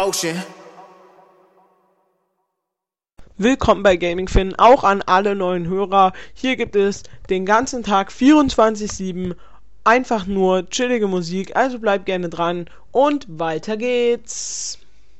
ocean. Willkommen bei GamingFin, auch an alle neuen Hörer. Hier gibt es den ganzen Tag 24/7 einfach nur chillige Musik, also bleibt gerne dran und weiter geht's.